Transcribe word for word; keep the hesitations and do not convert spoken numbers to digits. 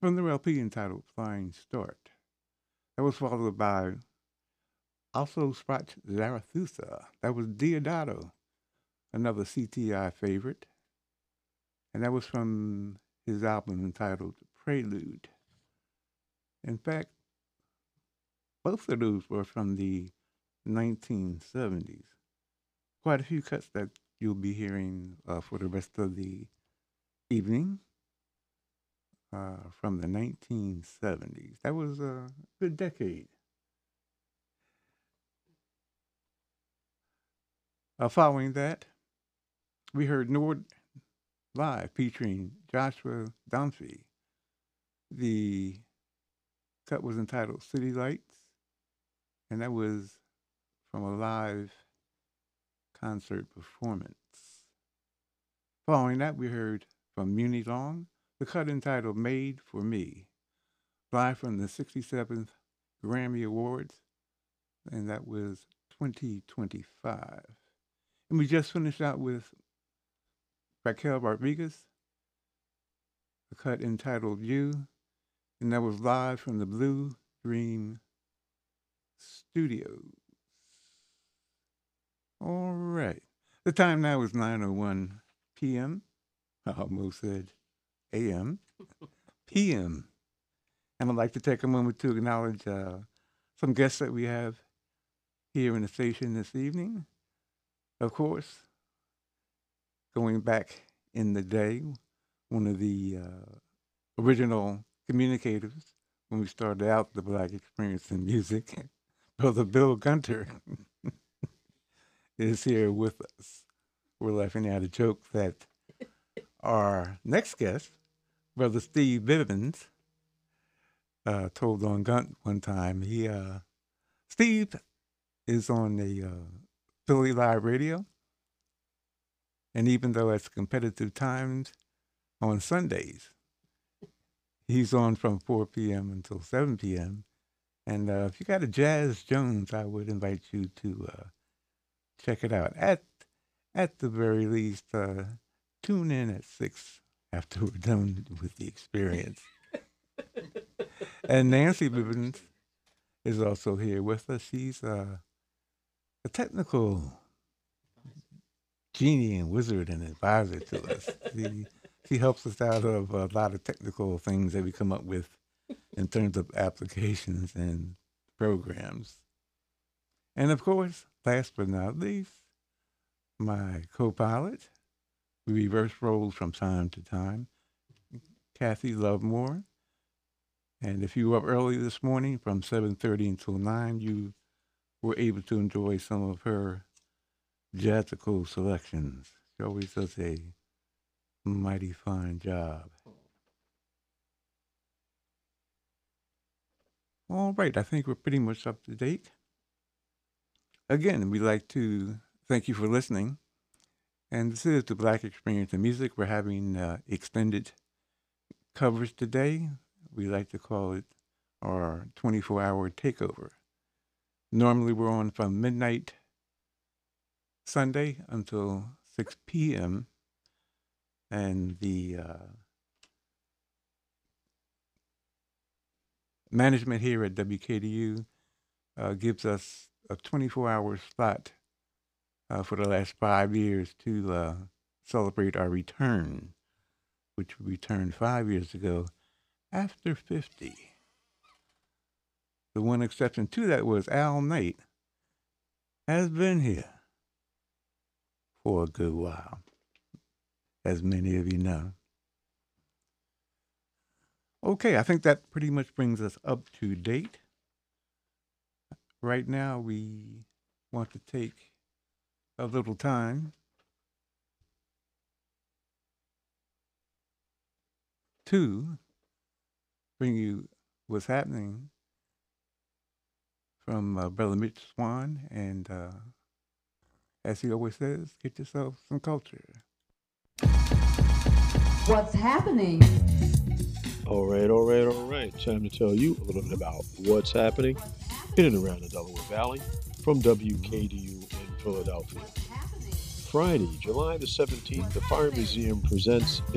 from their L P entitled Flying Start. That was followed by Also Sprach Zarathustra. That was Diodato, another C T I favorite. And that was from his album entitled Prelude. In fact, both of those were from the nineteen seventies. Quite a few cuts that you'll be hearing uh, for the rest of the evening uh, from the nineteen seventies. That was a good decade. Uh, following that, we heard Nord live featuring Joshua Dunphy. The cut was entitled City Lights, and that was from a live concert performance. Following that, we heard from Muni Long, the cut entitled Made for Me, live from the sixty-seventh Grammy Awards, and that was twenty twenty-five. And we just finished out with Raquel Rodriguez, a cut entitled You, and that was live from the Blue Dream Studios. All right. The time now is nine oh one p.m. I almost said A M. P M. And I'd like to take a moment to acknowledge uh, some guests that we have here in the station this evening. Of course, going back in the day, one of the uh, original communicators when we started out the Black Experience in Music, Brother Bill Gunter, is here with us. We're laughing at a joke that our next guest, Brother Steve Bivens, uh, told on Gunt one time. He, uh, Steve is on the uh, Philly Live Radio, and even though it's competitive times on Sundays, he's on from four p.m. until seven p.m. And uh, if you got a Jazz Jones, I would invite you to uh, check it out. At at the very least, uh, tune in at six after we're done with the experience. And Nancy Bivens is also here with us. She's uh, a technical genie and wizard and advisor to us. She, she helps us out of a lot of technical things that we come up with in terms of applications and programs. And of course, last but not least, my co-pilot, we reverse roles from time to time, Kathy Lovemore. And if you were up early this morning from seven thirty until nine, you were able to enjoy some of her jazzical selections. She always does a mighty fine job. All right, I think we're pretty much up to date. Again, we'd like to thank you for listening. And this is the Black Experience in Music. We're having uh, extended coverage today. We like to call it our twenty-four hour takeover. Normally we're on from midnight Sunday until six p.m. And the uh, management here at W K D U uh, gives us a twenty-four hour slot uh, for the last five years to uh, celebrate our return, which we returned five years ago after fifty. The one exception to that was Al Knight has been here for a good while, as many of you know. Okay, I think that pretty much brings us up to date. Right now, we want to take a little time to bring you what's happening from uh, Brother Mitch Swan. And uh, as he always says, get yourself some culture. What's happening? All right, all right, all right. Time to tell you a little bit about what's happening in and around the Delaware Valley from W K D U in Philadelphia. Friday, July the seventeenth, the Fire Museum presents